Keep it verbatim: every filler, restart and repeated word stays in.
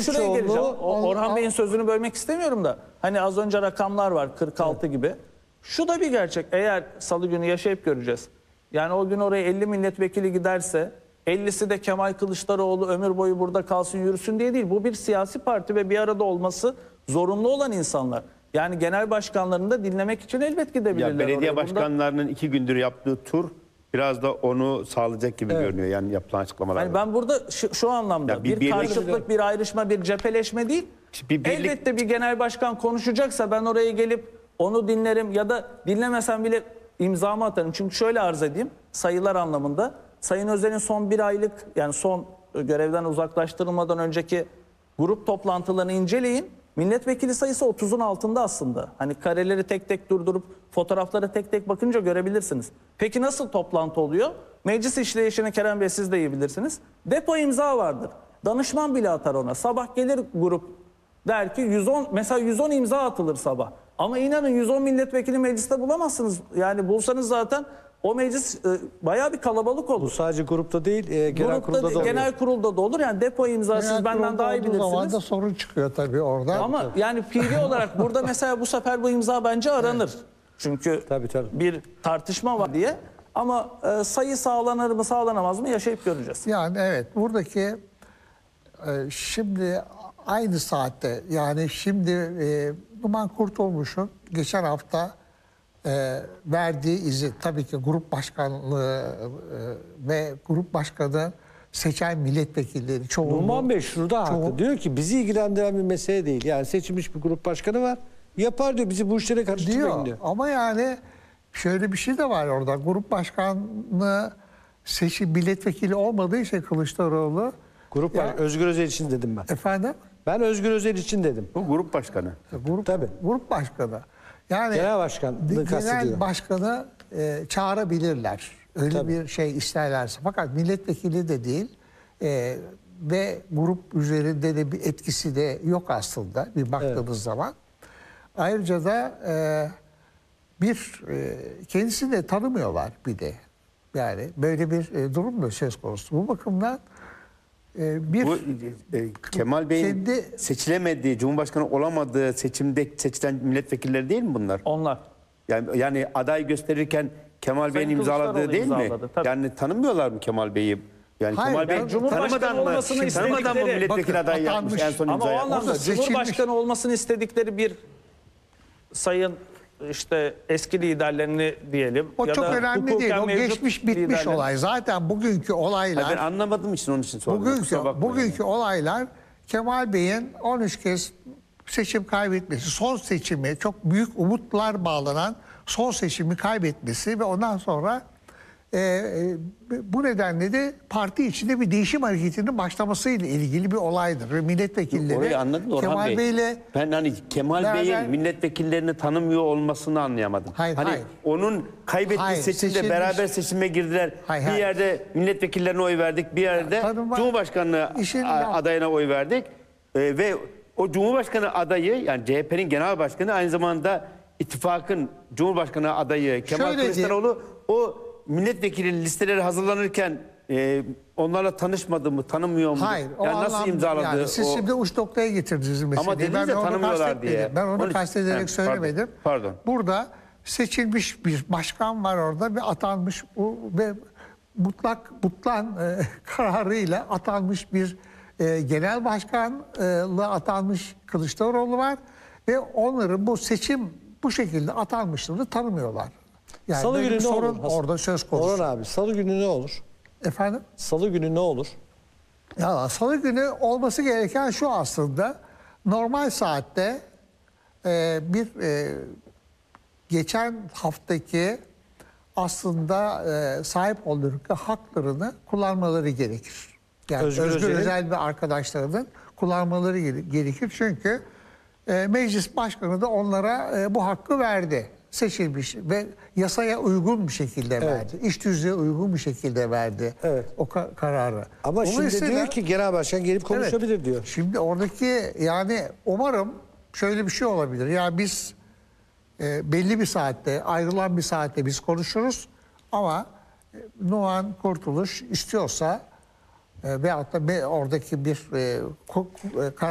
meclis şuraya geleceğim. çoğunluğu... O, Orhan Bey'in sözünü bölmek istemiyorum da. Hani az önce rakamlar var kırk altı evet. gibi. Şu da bir gerçek. Eğer salı günü yaşayıp göreceğiz. Yani o gün oraya elli milletvekili giderse ellisi de Kemal Kılıçdaroğlu ömür boyu burada kalsın yürüsün diye değil. Bu bir siyasi parti ve bir arada olması zorunlu olan insanlar. Yani genel başkanlarını da dinlemek için elbet gidebilirler. Ya belediye oraya. başkanlarının Bunda... iki gündür yaptığı tur biraz da onu sağlayacak gibi evet. görünüyor. Yani yapılan açıklamalar. Yani ben burada şu, şu anlamda bir, bir karşıtlık, bir ayrışma, bir cepheleşme değil. Bir birlik... Elbette bir genel başkan konuşacaksa ben oraya gelip onu dinlerim ya da dinlemesem bile imzamı atarım. Çünkü şöyle arz edeyim sayılar anlamında. Sayın Özel'in son bir aylık yani son görevden uzaklaştırılmadan önceki grup toplantılarını inceleyin. Milletvekili sayısı otuzun altında aslında. Hani kareleri tek tek durdurup fotoğraflara tek tek bakınca görebilirsiniz. Peki nasıl toplantı oluyor? Meclis işleyişini Kerem Bey siz de iyi bilirsiniz. Depo imza vardır. Danışman bile atar ona. Sabah gelir grup der ki yüz on mesela yüz on imza atılır sabah. Ama inanın yüz on milletvekili mecliste bulamazsınız. Yani bulsanız zaten o meclis e, bayağı bir kalabalık olur. Bu sadece grupta değil, e, genel grupta, kurulda da olur. Genel kurulda da olur. Yani depo imzası siz benden daha iyi bilirsiniz. Zaman da sorun çıkıyor tabii orada. Ama tabii. yani fiili olarak burada mesela bu sefer bu imza bence aranır. Evet. Çünkü tabii, tabii. bir tartışma var diye. Ama e, sayı sağlanır mı sağlanamaz mı yaşayıp göreceğiz. Yani evet buradaki e, şimdi aynı saatte yani şimdi e, Numan Kurtulmuş'un geçen hafta e, verdiği izi tabii ki grup başkanlığı e, ve grup başkanı seçen milletvekilleri çoğunluğu. Numan Bey şurada çoğun... haklı. Diyor ki bizi ilgilendiren bir mesele değil. Yani seçilmiş bir grup başkanı var. Yapar diyor. Bizi bu işlere karıştırmayın diyor. diyor. Ama yani şöyle bir şey de var orada. Grup başkanı seçim milletvekili olmadığı için Kılıçdaroğlu. Grup ya, Özgür Özel için dedim ben. Efendim? Ben Özgür Özel için dedim. Bu grup başkanı. Grup, Tabii. grup başkanı. Yani genel başkanlığı kastediyor. Genel başkanı e, çağırabilirler. Öyle Tabii. bir şey isterlerse. Fakat milletvekili de değil e, ve grup üzerinde de bir etkisi de yok aslında bir baktığımız evet. zaman. Ayrıca da e, bir e, kendisini de tanımıyorlar bir de. Yani böyle bir e, durum da söz konusu. Bu bakımdan e, bir Bu, e, Kemal Bey'in kendi, seçilemediği, Cumhurbaşkanı olamadığı seçimde seçilen milletvekilleri değil mi bunlar? Onlar. Yani, yani aday gösterirken Kemal Bey'in imzaladığı değil imzaladı, mi? Tabii. Yani tanımıyorlar mı Kemal Bey'i? Yani Hayır, Kemal Bey Cumhurbaşkanı olmasını istedikleri, tanımadan mı milletvekili bakın, adayı yapmış en son ama o anlamda seçilmiş. Cumhurbaşkanı olmasını istedikleri bir sayın işte eski liderlerini diyelim. O ya çok da önemli değil. O geçmiş bitmiş liderlerini. olay. Zaten bugünkü olaylar. Hayır, ben anlamadım için onun için sordum. Bugünkü, bugünkü olaylar Kemal Bey'in on üç kez seçim kaybetmesi, son seçimi çok büyük umutlar bağlanan son seçimi kaybetmesi ve ondan sonra e, e, bu nedenle de parti içinde bir değişim hareketinin başlamasıyla ilgili bir olaydır. Ve milletvekilleri orayı anladın mı Orhan Kemal Bey? Bey'le ben hani Kemal Bey'in milletvekillerini tanımıyor olmasını anlayamadım. Hayır, hani hayır. onun kaybettiği Hayır, seçimde seçilmiş. beraber seçime girdiler. Hayır, bir hayır. yerde milletvekillerine oy verdik, bir yerde Tanıma, Cumhurbaşkanlığı adayına oy verdik. Ee, ve o Cumhurbaşkanı adayı yani C H P'nin genel başkanı aynı zamanda ittifakın Cumhurbaşkanı adayı Kemal Şöyle Kılıçdaroğlu o milletvekili listeleri hazırlanırken e, onlarla tanışmadı mı, tanımıyor mu? Hayır. O Yani nasıl anlamda, imzaladı? Yani siz o... şimdi uç noktaya getirdiniz meseleyi. Ama dediniz ben ya onu tanımıyorlar diye. Ben onu Onun için- kastederek He, söylemedim. pardon, pardon. Burada seçilmiş bir başkan var orada ve atanmış bu ve mutlak mutlan e, kararıyla atanmış bir e, genel başkanlığa atanmış Kılıçdaroğlu var ve onların bu seçim bu şekilde atanmışlığını tanımıyorlar. Yani Salı böyle günü bir ne sorun olur? orada söz konusu. Orhan abi Salı günü ne olur? Efendim? Salı günü ne olur? Ya Salı günü olması gereken şu aslında. Normal saatte e, bir e, geçen haftaki aslında e, sahip oldukları haklarını kullanmaları gerekir. Yani Özgür Özgür, Özel'in- Özel ve arkadaşlarının kullanmaları gere- gerekir. Çünkü e, meclis başkanı da onlara e, bu hakkı verdi. Seçilmiş ve yasaya uygun bir şekilde Evet. verdi. İş tüzüğe uygun bir şekilde verdi Evet. o ka- kararı. Ama şimdi Dolayısıyla- diyor ki genel başkan gelip konuşabilir Evet. diyor. Şimdi oradaki yani umarım şöyle bir şey olabilir. Ya biz e, belli bir saatte, ayrılan bir saatte biz konuşuruz ama e, Numan Kurtuluş istiyorsa e, veyahut da be- oradaki bir e, ko- e,